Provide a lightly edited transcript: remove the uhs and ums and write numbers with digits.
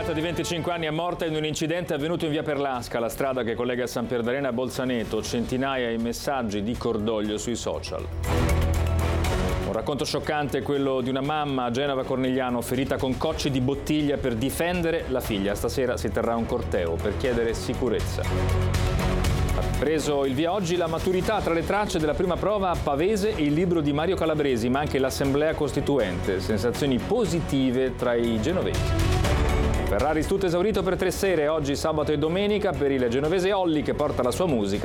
ragazza di 25 anni è morta in un incidente avvenuto in via Perlasca, la strada che collega San Pierdarena a Bolzaneto. Centinaia i messaggi di cordoglio sui social. Un racconto scioccante è quello di una mamma a Genova Cornigliano ferita con cocci di bottiglia per difendere la figlia. Stasera si terrà un corteo per chiedere sicurezza. Ha preso il via oggi la maturità, tra le tracce della prima prova a Pavese e il libro di Mario Calabresi, ma anche l'Assemblea Costituente. Sensazioni positive tra i genovesi. Ferraris tutto esaurito per 3 sere, oggi sabato e domenica, per il genovese Olli che porta la sua musica.